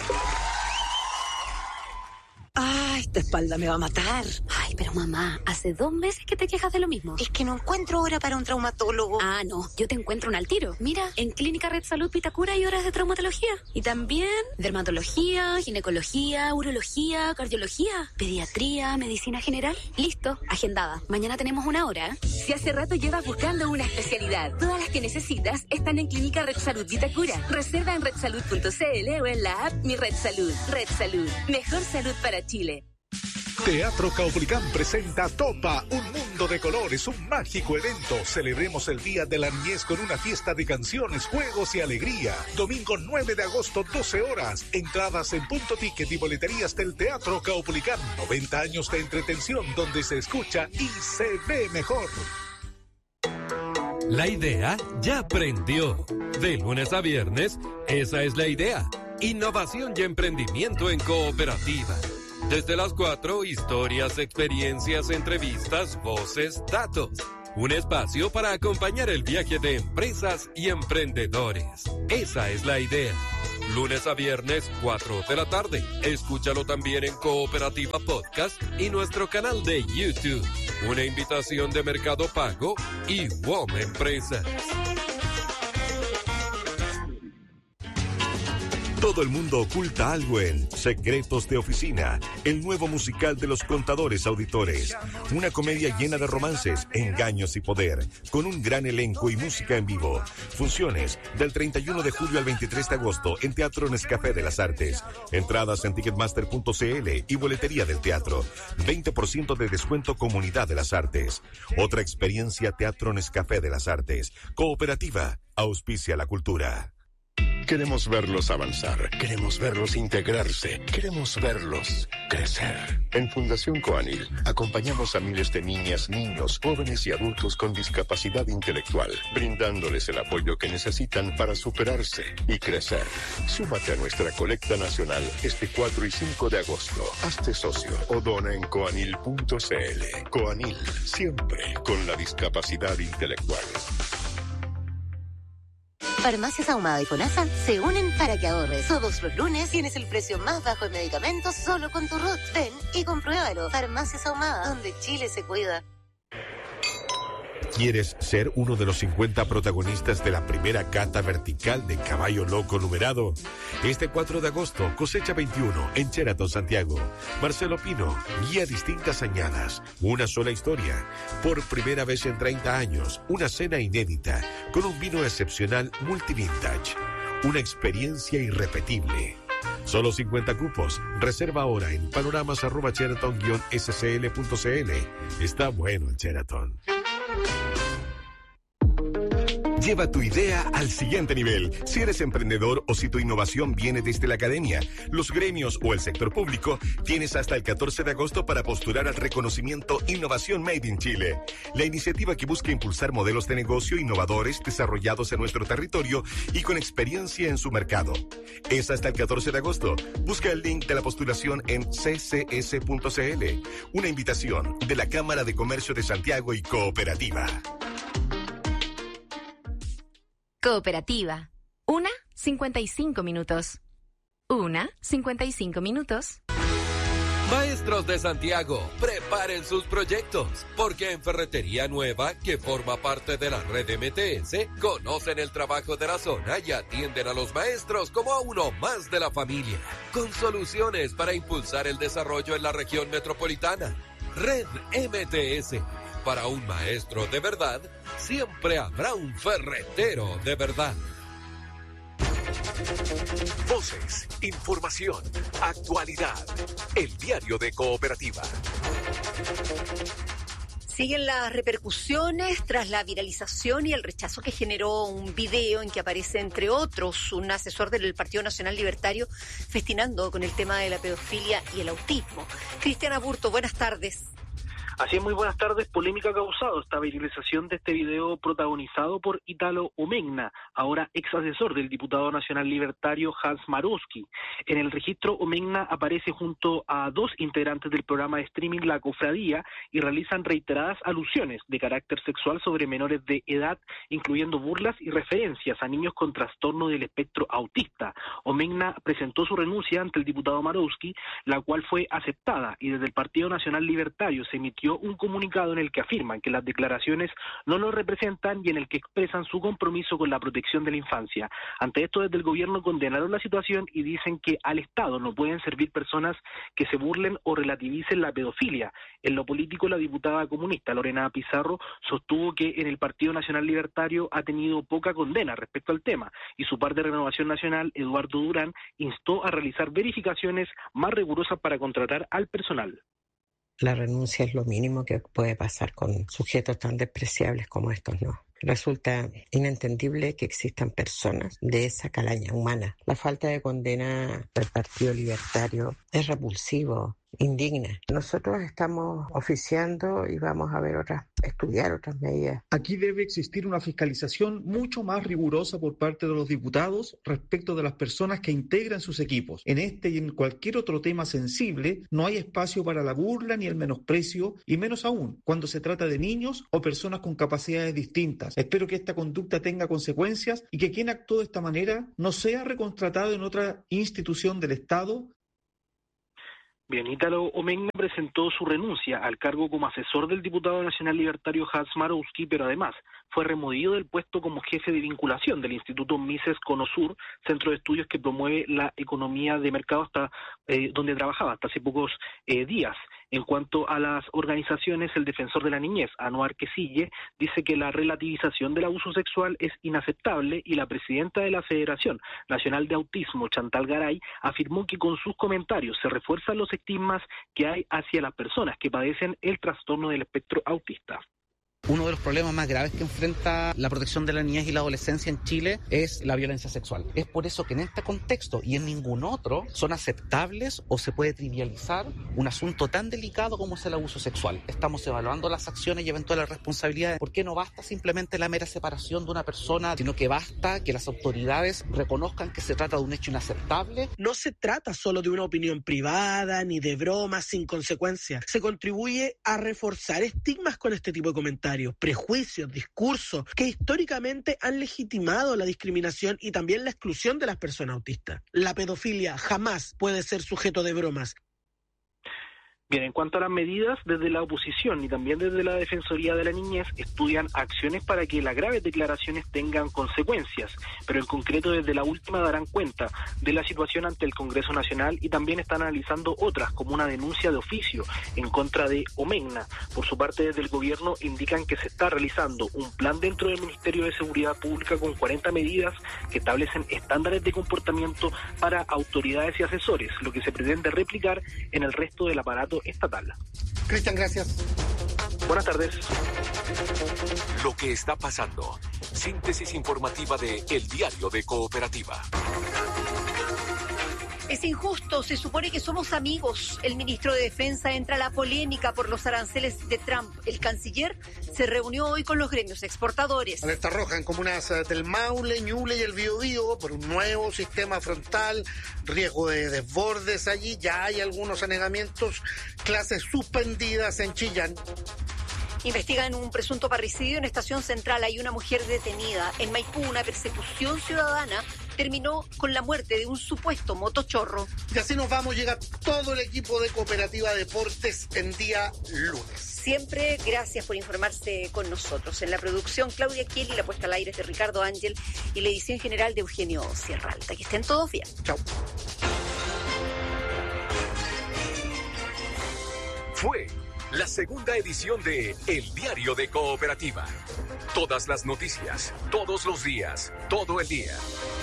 Ay, esta espalda me va a matar. Ay, pero mamá, hace dos meses que te quejas de lo mismo. Es que no encuentro hora para un traumatólogo. Ah, no, yo te encuentro un al tiro. Mira, en Clínica Red Salud Vitacura hay horas de traumatología. Y también dermatología, ginecología, urología, cardiología, pediatría, medicina general. Listo, agendada. Mañana tenemos una hora. Si hace rato llevas buscando una especialidad, todas las que necesitas están en Clínica Red Salud Vitacura. Reserva en red salud punto c l o en la app Mi Red Salud. Red Salud, mejor salud para Chile. Teatro Caupolicán presenta Topa, un mundo de colores, un mágico evento. Celebremos el Día de la Niñez con una fiesta de canciones, juegos y alegría. Domingo nueve de agosto, doce horas. Entradas en punto ticket y boleterías del Teatro Caupolicán. noventa años de entretención donde se escucha y se ve mejor. La idea ya prendió. De lunes a viernes, esa es la idea. Innovación y emprendimiento en cooperativa. Desde las cuatro, historias, experiencias, entrevistas, voces, datos. un espacio para acompañar el viaje de empresas y emprendedores. Esa es la idea. Lunes a viernes, cuatro de la tarde. Escúchalo también en Cooperativa Podcast y nuestro canal de YouTube. Una invitación de Mercado Pago y W O M Empresas. Todo el mundo oculta algo en Secretos de Oficina, el nuevo musical de los contadores auditores. Una comedia llena de romances, engaños y poder, con un gran elenco y música en vivo. Funciones del treinta y uno de julio al veintitrés de agosto en Teatro Nescafé de las Artes. Entradas en ticketmaster punto c l y boletería del teatro. veinte por ciento de descuento Comunidad de las Artes. Otra experiencia Teatro Nescafé de las Artes. Cooperativa, auspicia la cultura. Queremos verlos avanzar, queremos verlos integrarse, queremos verlos crecer. En Fundación Coanil acompañamos a miles de niñas, niños, jóvenes y adultos con discapacidad intelectual, brindándoles el apoyo que necesitan para superarse y crecer. Súmate a nuestra colecta nacional este cuatro y cinco de agosto. Hazte socio o dona en coanil punto c l. Coanil, siempre con la discapacidad intelectual. Farmacias Ahumada y FONASA se unen para que ahorres. Todos los lunes tienes el precio más bajo en medicamentos solo con tu R U T. Ven y compruébalo. Farmacias Ahumada, donde Chile se cuida. ¿Quieres ser uno de los cincuenta protagonistas de la primera cata vertical de Caballo Loco numerado? Este cuatro de agosto, cosecha veintiuno, en Sheraton, Santiago. Marcelo Pino guía distintas añadas, una sola historia. Por primera vez en treinta años, una cena inédita, con un vino excepcional multivintage. Una experiencia irrepetible. Solo cincuenta cupos. Reserva ahora en panoramas arroba sheraton guion s c l punto c l. Está bueno el Sheraton. Lleva tu idea al siguiente nivel. Si eres emprendedor o si tu innovación viene desde la academia, los gremios o el sector público, tienes hasta el catorce de agosto para postular al reconocimiento Innovación Made in Chile. La iniciativa que busca impulsar modelos de negocio innovadores desarrollados en nuestro territorio y con experiencia en su mercado. Es hasta el catorce de agosto. Busca el link de la postulación en c c s punto c l. Una invitación de la Cámara de Comercio de Santiago y Cooperativa. Cooperativa. Una, cincuenta y cinco minutos. Una, cincuenta y cinco minutos. Maestros de Santiago, preparen sus proyectos, porque en Ferretería Nueva, que forma parte de la red M T S, conocen el trabajo de la zona y atienden a los maestros como a uno más de la familia, con soluciones para impulsar el desarrollo en la región metropolitana. Red M T S. Para un maestro de verdad, siempre habrá un ferretero de verdad. Voces, información, actualidad. El diario de Cooperativa. Siguen las repercusiones tras la viralización y el rechazo que generó un video en que aparece, entre otros, un asesor del Partido Nacional Libertario festinando con el tema de la pedofilia y el autismo. Cristiana Burto, buenas tardes. Así es, muy buenas tardes. Polémica ha causado esta viralización de este video protagonizado por Italo Omegna, ahora ex asesor del diputado nacional libertario Hans Marowski. En el registro, Omegna aparece junto a dos integrantes del programa de streaming La Cofradía y realizan reiteradas alusiones de carácter sexual sobre menores de edad, incluyendo burlas y referencias a niños con trastorno del espectro autista. Omegna presentó su renuncia ante el diputado Marowski, la cual fue aceptada, y desde el Partido Nacional Libertario se emitió un comunicado en el que afirman que las declaraciones no lo representan y en el que expresan su compromiso con la protección de la infancia. Ante esto, desde el gobierno condenaron la situación y dicen que al Estado no pueden servir personas que se burlen o relativicen la pedofilia. En lo político, la diputada comunista Lorena Pizarro sostuvo que en el Partido Nacional Libertario ha tenido poca condena respecto al tema y su par de Renovación Nacional, Eduardo Durán, instó a realizar verificaciones más rigurosas para contratar al personal. La renuncia es lo mínimo que puede pasar con sujetos tan despreciables como estos, ¿no? Resulta inentendible que existan personas de esa calaña humana. La falta de condena del Partido Libertario es repulsivo. indigna. Nosotros estamos oficiando y vamos a ver otras, estudiar otras medidas. Aquí debe existir una fiscalización mucho más rigurosa por parte de los diputados respecto de las personas que integran sus equipos. En este y en cualquier otro tema sensible no hay espacio para la burla ni el menosprecio, y menos aún cuando se trata de niños o personas con capacidades distintas. Espero que esta conducta tenga consecuencias y que quien actuó de esta manera no sea recontratado en otra institución del Estado. Bien, Ítalo Omegna presentó su renuncia al cargo como asesor del diputado nacional libertario Hans Marowski, pero además fue removido del puesto como jefe de vinculación del Instituto Mises Conosur, centro de estudios que promueve la economía de mercado, hasta eh, donde trabajaba hasta hace pocos eh, días. En cuanto a las organizaciones, el defensor de la niñez, Anuar Quesille, dice que la relativización del abuso sexual es inaceptable, y la presidenta de la Federación Nacional de Autismo, Chantal Garay, afirmó que con sus comentarios se refuerzan los estigmas que hay hacia las personas que padecen el trastorno del espectro autista. Uno de los problemas más graves que enfrenta la protección de la niñez y la adolescencia en Chile es la violencia sexual. Es por eso que en este contexto y en ningún otro son aceptables o se puede trivializar un asunto tan delicado como es el abuso sexual. Estamos evaluando las acciones y eventuales responsabilidades, porque no basta simplemente la mera separación de una persona, sino que basta que las autoridades reconozcan que se trata de un hecho inaceptable. No se trata solo de una opinión privada ni de bromas sin consecuencias. Se contribuye a reforzar estigmas con este tipo de comentarios, prejuicios, discursos que históricamente han legitimado la discriminación y también la exclusión de las personas autistas. La pedofilia jamás puede ser sujeto de bromas. Bien, en cuanto a las medidas, desde la oposición y también desde la Defensoría de la Niñez estudian acciones para que las graves declaraciones tengan consecuencias, pero en concreto desde la última darán cuenta de la situación ante el Congreso Nacional y también están analizando otras, como una denuncia de oficio en contra de Omegna. Por su parte, desde el gobierno indican que se está realizando un plan dentro del Ministerio de Seguridad Pública con cuarenta medidas que establecen estándares de comportamiento para autoridades y asesores, lo que se pretende replicar en el resto del aparato estatal. Cristian, gracias. Buenas tardes. Lo que está pasando. Síntesis informativa de El Diario de Cooperativa. Es injusto, se supone que somos amigos. El ministro de Defensa entra a la polémica por los aranceles de Trump. El canciller se reunió hoy con los gremios exportadores. Alerta roja en comunas del Maule, Ñuble y el Biobío por un nuevo sistema frontal, riesgo de desbordes allí. Ya hay algunos anegamientos, clases suspendidas en Chillán. Investigan un presunto parricidio en Estación Central. Hay una mujer detenida. En Maipú, una persecución ciudadana terminó con la muerte de un supuesto motochorro. Y así nos vamos, llega todo el equipo de Cooperativa Deportes en día lunes. Siempre gracias por informarse con nosotros. En la producción, Claudia Kiel, y la puesta al aire de Ricardo Ángel, y la edición general de Eugenio Sierra Alta. Que estén todos bien. Chao. Fue la segunda edición de El Diario de Cooperativa. Todas las noticias, todos los días, todo el día.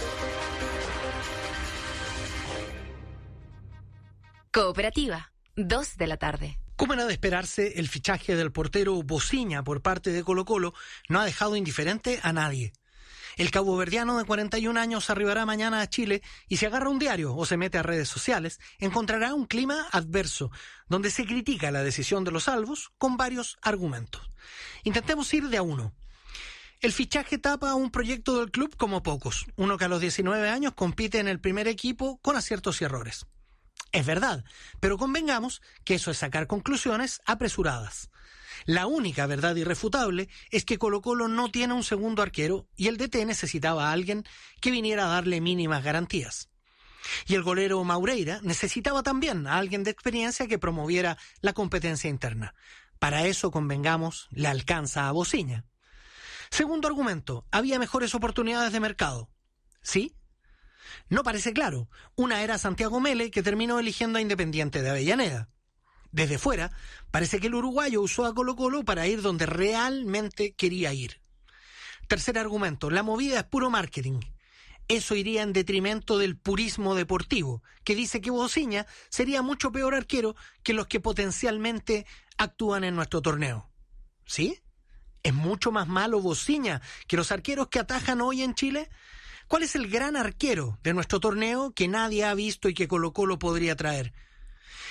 Cooperativa, dos de la tarde. Como era de esperarse, el fichaje del portero Bociña por parte de Colo-Colo no ha dejado indiferente a nadie. El caboverdiano de cuarenta y un años arribará mañana a Chile y si agarra un diario o se mete a redes sociales, encontrará un clima adverso, donde se critica la decisión de los albos con varios argumentos. Intentemos ir de a uno. El fichaje tapa un proyecto del club como pocos, uno que a los diecinueve años compite en el primer equipo con aciertos y errores. Es verdad, pero convengamos que eso es sacar conclusiones apresuradas. La única verdad irrefutable es que Colo-Colo no tiene un segundo arquero y el D T necesitaba a alguien que viniera a darle mínimas garantías. Y el golero Maureira necesitaba también a alguien de experiencia que promoviera la competencia interna. Para eso, convengamos, le alcanza a Bociña. Segundo argumento, había mejores oportunidades de mercado. ¿Sí? No parece claro. Una era Santiago Mele, que terminó eligiendo a Independiente de Avellaneda. Desde fuera, parece que el uruguayo usó a Colo-Colo para ir donde realmente quería ir. Tercer argumento, la movida es puro marketing. Eso iría en detrimento del purismo deportivo, que dice que Bociña sería mucho peor arquero que los que potencialmente actúan en nuestro torneo. ¿Sí? ¿Es mucho más malo Bociña que los arqueros que atajan hoy en Chile? ¿Cuál es el gran arquero de nuestro torneo que nadie ha visto y que Colo-Colo podría traer?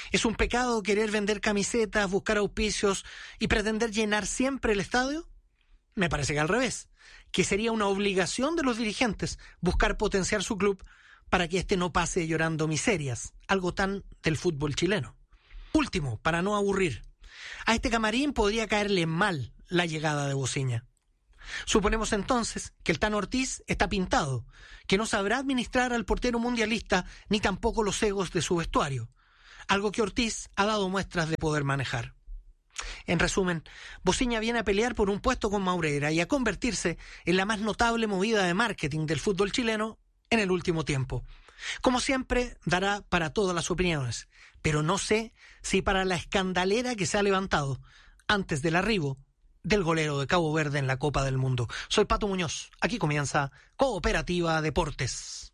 ¿Es un pecado querer vender camisetas, buscar auspicios y pretender llenar siempre el estadio? Me parece que al revés, que sería una obligación de los dirigentes buscar potenciar su club para que éste no pase llorando miserias, algo tan del fútbol chileno. Último, para no aburrir, a este camarín podría caerle mal la llegada de Bociña. Suponemos entonces que el Tano Ortiz está pintado, que no sabrá administrar al portero mundialista ni tampoco los egos de su vestuario, algo que Ortiz ha dado muestras de poder manejar. En resumen, Bociña viene a pelear por un puesto con Maureira y a convertirse en la más notable movida de marketing del fútbol chileno en el último tiempo. Como siempre, dará para todas las opiniones, pero no sé si para la escandalera que se ha levantado antes del arribo del golero de Cabo Verde en la Copa del Mundo. Soy Pato Muñoz, aquí comienza Cooperativa Deportes.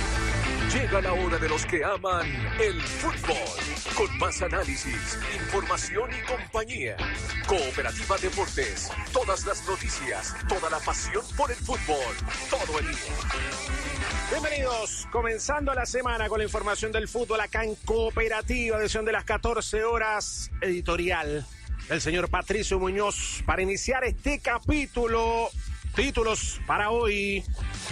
Llega la hora de los que aman el fútbol, con más análisis, información y compañía. Cooperativa Deportes, todas las noticias, toda la pasión por el fútbol, todo el día. Bienvenidos, comenzando la semana con la información del fútbol acá en Cooperativa, edición de las catorce horas, editorial del señor Patricio Muñoz, para iniciar este capítulo. Títulos para hoy.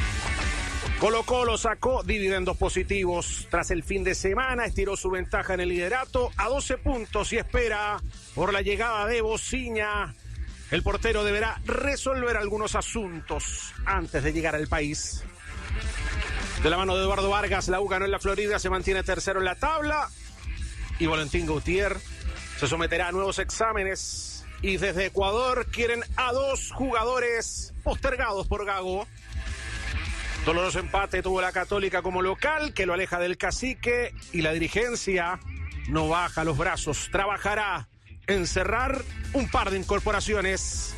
Colo-Colo sacó dividendos positivos tras el fin de semana, estiró su ventaja en el liderato a doce puntos y espera por la llegada de Bociña. El portero deberá resolver algunos asuntos antes de llegar al país. De la mano de Eduardo Vargas, la U ganó en la Florida, se mantiene tercero en la tabla y Valentín Gautier se someterá a nuevos exámenes. Y desde Ecuador quieren a dos jugadores postergados por Gago. Doloroso empate tuvo la Católica como local, que lo aleja del cacique, y la dirigencia no baja los brazos. Trabajará en cerrar un par de incorporaciones.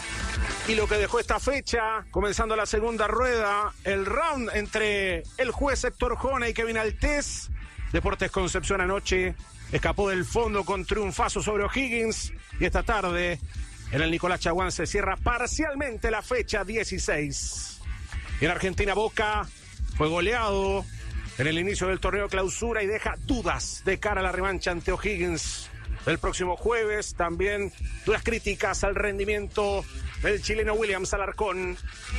Y lo que dejó esta fecha, comenzando la segunda rueda, el round entre el juez Héctor Jona y Kevin Altés. Deportes Concepción anoche escapó del fondo con triunfazo sobre O'Higgins. Y esta tarde, en el Nicolás Chaguán se cierra parcialmente la fecha dieciséis. Y en Argentina, Boca fue goleado en el inicio del torneo clausura y deja dudas de cara a la revancha ante O'Higgins del próximo jueves. También duras críticas al rendimiento del chileno Williams Alarcón.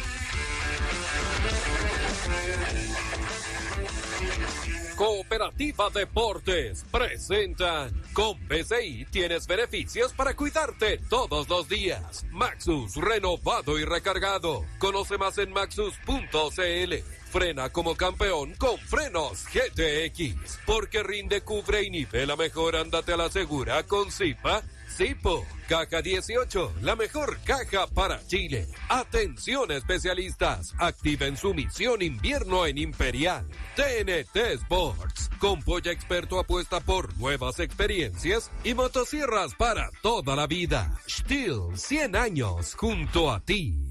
Cooperativa Deportes presenta: con P C I tienes beneficios para cuidarte todos los días. Maxus, renovado y recargado. Conoce más en maxus punto c l. Frena como campeón con frenos G T X. Porque rinde, cubre y nivela mejor, ándate a la segura con Zipa. Zipo, caja dieciocho, la mejor caja para Chile. Atención especialistas, activen su misión invierno en Imperial. T N T Sports, con Polla Experto apuesta por nuevas experiencias y motosierras para toda la vida. Stihl, cien años junto a ti.